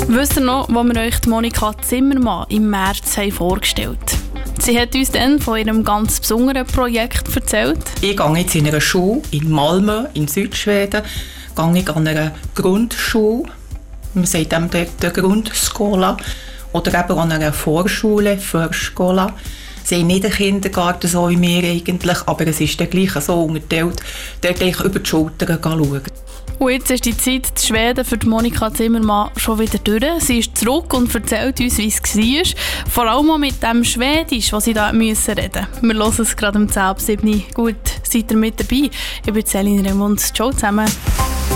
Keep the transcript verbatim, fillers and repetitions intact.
Wisst ihr noch, wo wir euch die Monika Zimmermann im März haben vorgestellt haben? Sie hat uns dann von ihrem ganz besonderen Projekt erzählt. Ich gehe jetzt in einer Schule in Malmö, in Südschweden, gehe ich an einer Grundschule, man sagt dem der Grundskola, oder eben an einer Vorschule, Förskola. Sie haben nicht einen Kindergarten, so wie wir eigentlich, aber es ist dann gleich so unterteilt, dort über die Schulter schauen. Und jetzt ist die Zeit in Schweden für die Monika Zimmermann schon wieder durch. Sie ist zurück und erzählt uns, wie es war. Vor allem auch mit dem Schwedisch, das sie da reden mussten. Wir hören es gerade um zehn ab sieben. Gut, seid ihr mit dabei? Ich bin Céline Remund. Ciao zusammen.